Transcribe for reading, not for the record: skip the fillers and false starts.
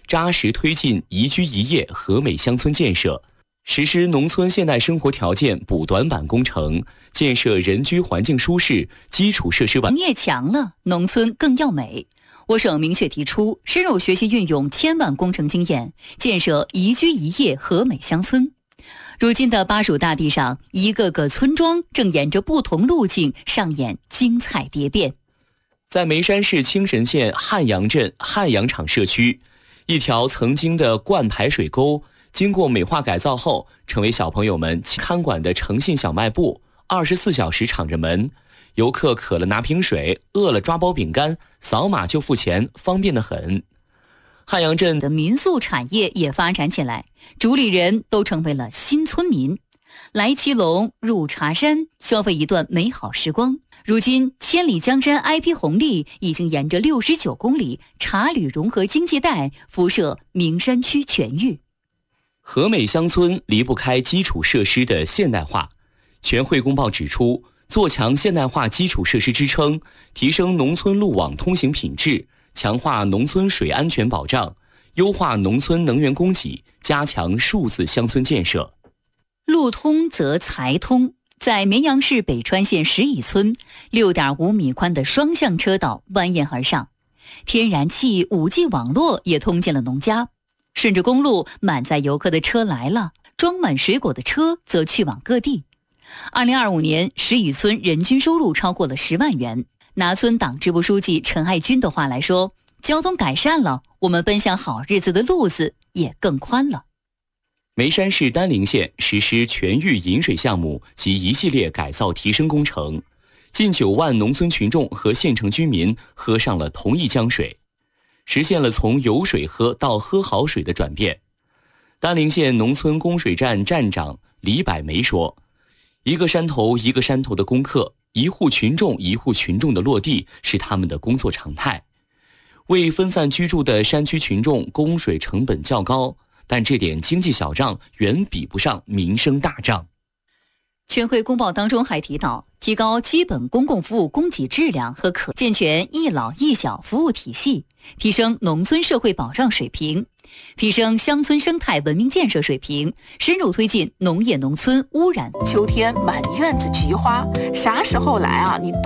扎实推进宜居宜业和美乡村建设，实施农村现代生活条件补短板工程，建设人居环境舒适、基础设施完农业强了，农村更要美。我省明确提出，深入学习运用千万工程经验，建设宜居宜业和美乡村。如今的巴蜀大地上，一个个村庄正沿着不同路径上演精彩蝶变。 在眉山市青神县汉阳镇汉阳场社区，一条曾经的灌排水沟，经过美化改造后，成为小朋友们看管的诚信小卖部，24小时敞着门。游客渴了拿瓶水，饿了抓包饼干，扫码就付钱，方便得很。汉阳镇的民宿产业也发展起来，主理人都成为了新村民。来骑龙，入茶山，消费一段美好时光。如今，千里江山 IP 红利已经沿着69公里茶旅融合经济带辐射名山区全域。 和美乡村离不开基础设施的现代化。全会公报指出，做强现代化基础设施支撑，提升农村路网通行品质，强化农村水安全保障，优化农村能源供给，加强数字乡村建设。 路通则财通。在绵阳市北川县石乙村，6.5米宽的双向车道蜿蜒而上，天然气、5G 网络也通进了农家。顺着公路，满载游客的车来了，装满水果的车则去往各地。2025年，石乙村人均收入超过了10万元。拿村党支部书记陈爱军的话来说，交通改善了，我们奔向好日子的路子也更宽了。 眉山市丹陵县实施全域饮水项目及一系列改造提升工程，近9万农村群众和县城居民喝上了同一江水，实现了从有水喝到喝好水的转变。丹陵县农村供水站站长李百梅说，一个山头一个山头的攻克，一户群众一户群众的落地是他们的工作常态。为分散居住的山区群众供水成本较高，但这点经济小账远比不上民生大账。 全会公报当中还提到，提高基本公共服务供给质量和健全一老一小服务体系，提升农村社会保障水平，提升乡村生态文明建设水平，深入推进农业农村污染。 秋天满院子菊花，啥时候来啊？你